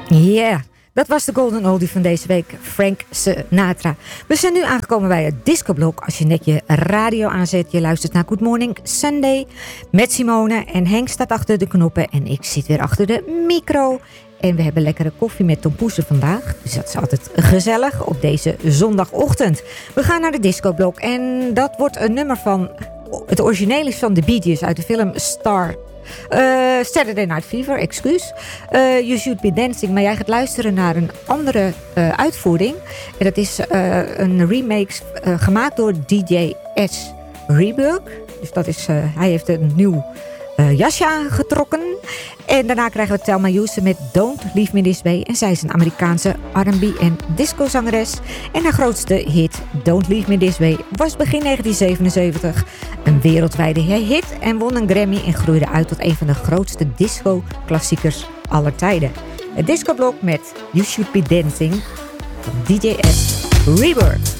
Yeah, dat was de Golden Oldie van deze week, Frank Sinatra. We zijn nu aangekomen bij het discoblok. Als je net je radio aanzet, je luistert naar Good Morning Sunday met Simone. En Henk staat achter de knoppen en ik zit weer achter de micro. En we hebben lekkere koffie met tompoesen vandaag. Dus dat is altijd gezellig op deze zondagochtend. We gaan naar de discoblok en dat wordt een nummer van... Het origineel is van de Bee Gees uit de film Saturday Night Fever, excuus. You Should Be Dancing, maar jij gaat luisteren naar een andere uitvoering. En dat is een remake gemaakt door DJ S. Reburg. Dus dat is, hij heeft een nieuw jasje aangetrokken. En daarna krijgen we Thelma Houston met Don't Leave Me This Way. En zij is een Amerikaanse R&B en discozangeres. En haar grootste hit, Don't Leave Me This Way, was begin 1977 een wereldwijde hit. En won een Grammy en groeide uit tot een van de grootste disco-klassiekers aller tijden. Het discoblok met You Should Be Dancing van DJ S. Reburg.